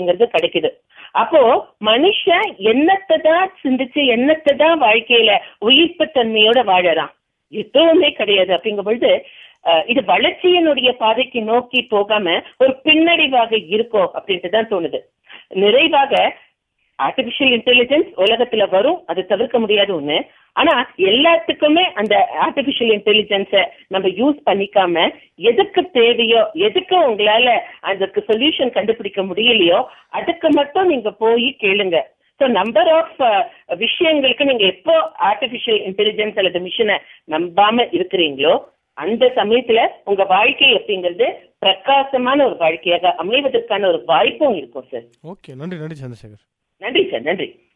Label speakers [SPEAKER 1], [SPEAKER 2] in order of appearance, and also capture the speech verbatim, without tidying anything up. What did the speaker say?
[SPEAKER 1] அப்படிங்கிறது கிடைக்குது. அப்போ மனுஷன் என்னத்தை தான் சிந்திச்சு என்னத்தை தான் வாழ்க்கையில உயிர்ப்பு தன்மையோட வாழறான், எதுவுமே கிடையாது. அப்படிங்கும் பொழுது இது வளர்ச்சியினுடைய பாதைக்கு நோக்கி போகாம ஒரு பின்னடைவாக இருக்கும் அப்படின்ட்டு தான் தோணுது. நிறைவாக ஆர்டிபிஷியல் இன்டெலிஜென்ஸ் உலகத்துல வரும், அது தவிர்க்க முடியாது ஒண்ணு. ஆனா எல்லாத்துக்குமே அந்த ஆர்டிபிஷியல் இன்டெலிஜென்ஸ நம்ம யூஸ் பண்ணிக்காம எதுக்கு தேவையோ, எதுக்கு உங்களால அதுக்கு சொல்யூஷன் கண்டுபிடிக்க முடியலையோ அதுக்கு மட்டும் நீங்க போய் கேளுங்க. ஸோ நம்பர் ஆஃப் விஷயங்களுக்கு நீங்க எப்போ ஆர்டிபிஷியல் இன்டெலிஜென்ஸ் அல்லது மிஷினை நம்பாம இருக்கிறீங்களோ அந்த சமயத்துல உங்க வாழ்க்கை அப்படிங்கிறது பிரகாசமான ஒரு வாழ்க்கையாக அமைவதற்கான ஒரு வாய்ப்பும் இருக்கும் சார்.
[SPEAKER 2] ஓகே, நன்றி நன்றி சந்திரசேகர்.
[SPEAKER 1] நன்றி சார், நன்றி.